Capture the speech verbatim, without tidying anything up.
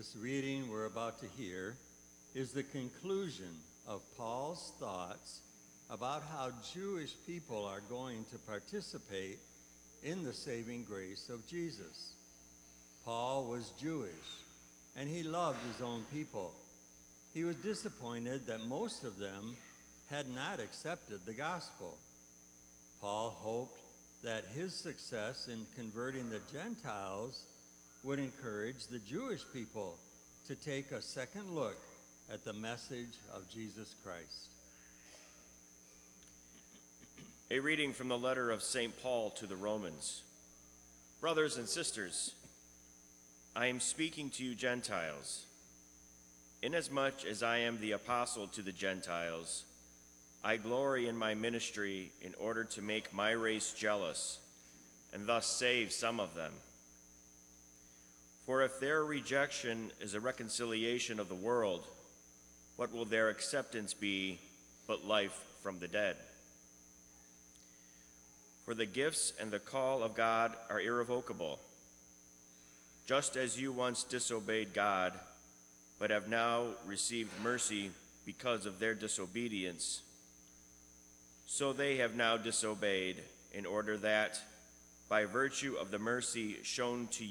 This reading we're about to hear is the conclusion of Paul's thoughts about how Jewish people are going to participate in the saving grace of Jesus. Paul was Jewish, and he loved his own people. He was disappointed that most of them had not accepted the gospel. Paul hoped that his success in converting the Gentiles would encourage the Jewish people to take a second look at the message of Jesus Christ. A reading from the letter of Saint Paul to the Romans. Brothers and sisters, I am speaking to you Gentiles. Inasmuch as I am the apostle to the Gentiles, I glory in my ministry in order to make my race jealous and thus save some of them. For if their rejection is a reconciliation of the world, what will their acceptance be but life from the dead? For the gifts and the call of God are irrevocable. Just as you once disobeyed God, but have now received mercy because of their disobedience, so they have now disobeyed, in order that, by virtue of the mercy shown to